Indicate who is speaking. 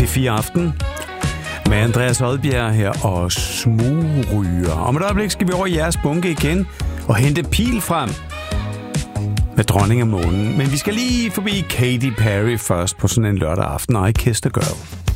Speaker 1: P4 Aften med Andreas Odbjerg her og smugryger. Om et øjeblik skal vi over i jeres bunke igen og hente pil frem med Dronning af Månen. Men vi skal lige forbi Katy Perry først på sådan en lørdag aften. I Kissed a Girl.